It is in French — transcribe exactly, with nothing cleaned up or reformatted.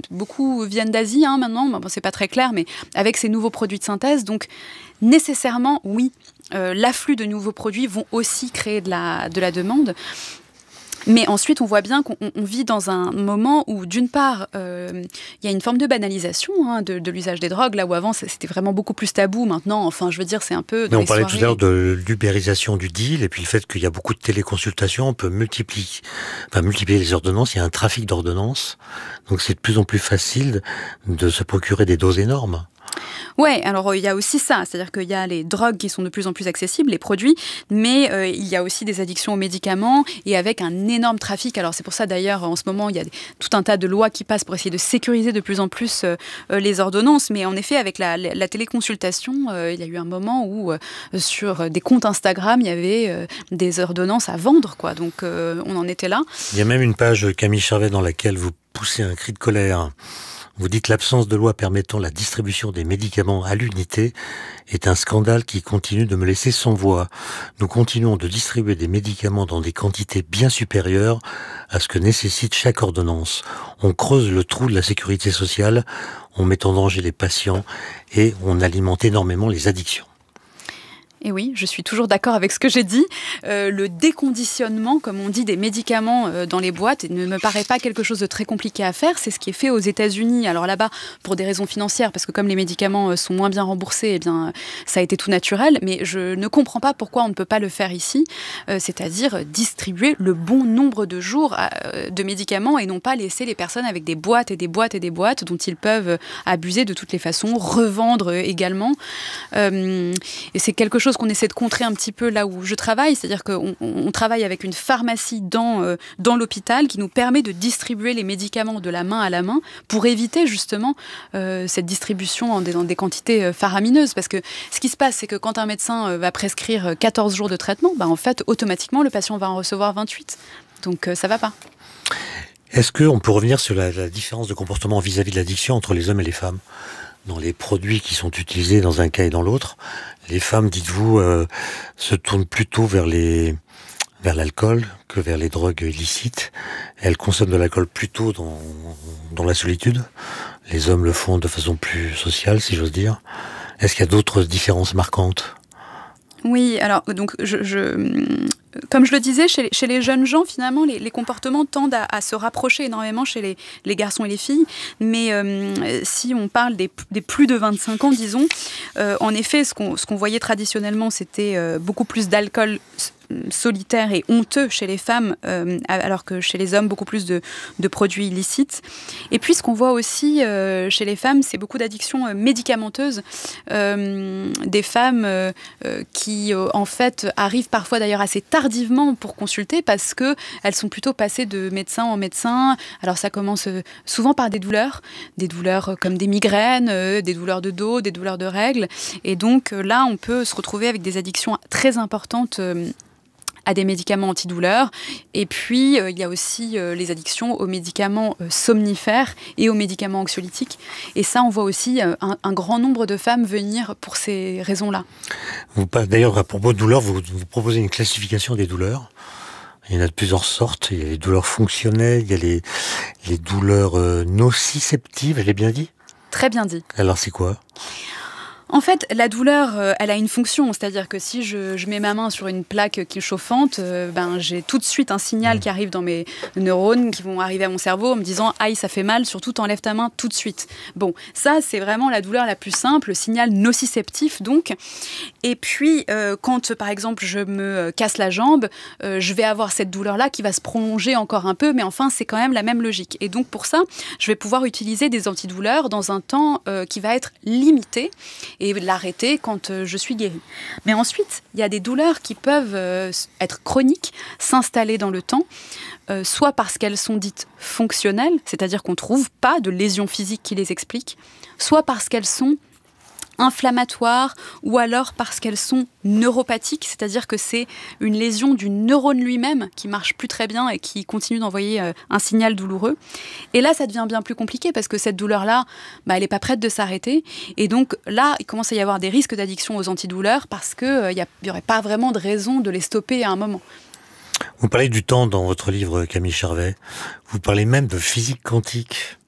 beaucoup viennent d'Asie hein, maintenant, bon, c'est pas très clair, mais avec ces nouveaux produits de synthèse, donc nécessairement, oui, euh, l'afflux de nouveaux produits vont aussi créer de la, de la demande. Mais ensuite, on voit bien qu'on on vit dans un moment où, d'une part, euh, il y a une forme de banalisation hein, de, de l'usage des drogues, là où avant, c'était vraiment beaucoup plus tabou. Maintenant, enfin, je veux dire, c'est un peu... Mais on parlait tout à l'heure de l'ubérisation du deal, et puis le fait qu'il y a beaucoup de téléconsultations, on peut multiplier, enfin, multiplier les ordonnances, il y a un trafic d'ordonnances, donc c'est de plus en plus facile de se procurer des doses énormes. Ouais, alors il y a aussi ça, c'est-à-dire qu'il y a les drogues qui sont de plus en plus accessibles, les produits, mais euh, il y a aussi des addictions aux médicaments et avec un énorme trafic. Alors c'est pour ça d'ailleurs en ce moment il y a des, tout un tas de lois qui passent pour essayer de sécuriser de plus en plus euh, les ordonnances, mais en effet avec la, la, la téléconsultation, euh, il y a eu un moment où euh, sur des comptes Instagram il y avait euh, des ordonnances à vendre, quoi. Donc euh, on en était là. Il y a même une page Camille Charvet dans laquelle vous poussez un cri de colère. Vous dites l'absence de loi permettant la distribution des médicaments à l'unité est un scandale qui continue de me laisser sans voix. Nous continuons de distribuer des médicaments dans des quantités bien supérieures à ce que nécessite chaque ordonnance. On creuse le trou de la sécurité sociale, on met en danger les patients et on alimente énormément les addictions. Et oui, je suis toujours d'accord avec ce que j'ai dit. Euh, le déconditionnement, comme on dit, des médicaments euh, dans les boîtes ne me paraît pas quelque chose de très compliqué à faire. C'est ce qui est fait aux États-Unis. Alors là-bas, pour des raisons financières, parce que comme les médicaments euh, sont moins bien remboursés, eh bien, ça a été tout naturel. Mais je ne comprends pas pourquoi on ne peut pas le faire ici, euh, c'est-à-dire distribuer le bon nombre de jours euh, de médicaments et non pas laisser les personnes avec des boîtes et des boîtes et des boîtes dont ils peuvent abuser de toutes les façons, revendre également. Euh, et c'est quelque chose qu'on essaie de contrer un petit peu là où je travaille, c'est-à-dire qu'on on travaille avec une pharmacie dans, euh, dans l'hôpital qui nous permet de distribuer les médicaments de la main à la main pour éviter justement euh, cette distribution en des, dans des quantités euh, faramineuses. Parce que ce qui se passe, c'est que quand un médecin euh, va prescrire quatorze jours de traitement, bah, en fait, automatiquement, le patient va en recevoir vingt-huit. Donc euh, ça va pas. Est-ce qu'on peut revenir sur la, la différence de comportement vis-à-vis de l'addiction entre les hommes et les femmes ? Dans les produits qui sont utilisés dans un cas et dans l'autre, les femmes, dites-vous, euh, se tournent plutôt vers les vers l'alcool que vers les drogues illicites. Elles consomment de l'alcool plutôt dans dans la solitude. Les hommes le font de façon plus sociale, si j'ose dire. Est-ce qu'il y a d'autres différences marquantes ? Oui, alors donc je, je comme je le disais, chez les, chez les jeunes gens, finalement, les, les comportements tendent à, à se rapprocher énormément chez les, les garçons et les filles. Mais euh, si on parle des, des plus de vingt-cinq ans, disons, euh, en effet, ce qu'on, ce qu'on voyait traditionnellement, c'était euh, beaucoup plus d'alcool solitaire et honteux chez les femmes, euh, alors que chez les hommes, beaucoup plus de, de produits illicites. Et puis, ce qu'on voit aussi euh, chez les femmes, c'est beaucoup d'addictions euh, médicamenteuses. Euh, des femmes euh, euh, qui, euh, en fait, arrivent parfois d'ailleurs assez tardivement pour consulter parce qu'elles sont plutôt passées de médecin en médecin. Alors, ça commence euh, souvent par des douleurs, des douleurs euh, comme des migraines, euh, des douleurs de dos, des douleurs de règles. Et donc, euh, là, on peut se retrouver avec des addictions très importantes euh, à des médicaments antidouleurs. Et puis, euh, il y a aussi euh, les addictions aux médicaments euh, somnifères et aux médicaments anxiolytiques. Et ça, on voit aussi euh, un, un grand nombre de femmes venir pour ces raisons-là. Vous, d'ailleurs, à propos de douleurs, vous, vous proposez une classification des douleurs. Il y en a de plusieurs sortes. Il y a les douleurs fonctionnelles, il y a les, les douleurs euh, nociceptives, je l'ai bien dit ? Très bien dit. Alors, c'est quoi ? En fait, la douleur, euh, elle a une fonction, c'est-à-dire que si je, je mets ma main sur une plaque qui est chauffante, euh, ben, j'ai tout de suite un signal qui arrive dans mes neurones, qui vont arriver à mon cerveau en me disant « Aïe, ça fait mal, surtout t'enlèves ta main tout de suite ». Bon, ça, c'est vraiment la douleur la plus simple, le signal nociceptif donc. Et puis, euh, quand, par exemple, je me casse la jambe, euh, je vais avoir cette douleur-là qui va se prolonger encore un peu, mais enfin, c'est quand même la même logique. Et donc, pour ça, je vais pouvoir utiliser des antidouleurs dans un temps euh, qui va être limité, et l'arrêter quand euh, je suis guérie. Mais ensuite, il y a des douleurs qui peuvent euh, être chroniques, s'installer dans le temps, euh, soit parce qu'elles sont dites fonctionnelles, c'est-à-dire qu'on ne trouve pas de lésions physiques qui les expliquent, soit parce qu'elles sont inflammatoires ou alors parce qu'elles sont neuropathiques, c'est-à-dire que c'est une lésion du neurone lui-même qui marche plus très bien et qui continue d'envoyer euh, un signal douloureux. Et là, ça devient bien plus compliqué parce que cette douleur-là, bah, elle n'est pas prête de s'arrêter. Et donc là, il commence à y avoir des risques d'addiction aux antidouleurs parce qu'il euh, n'y aurait pas vraiment de raison de les stopper à un moment. Vous parlez du temps dans votre livre, Camille Charvet. Vous parlez même de physique quantique.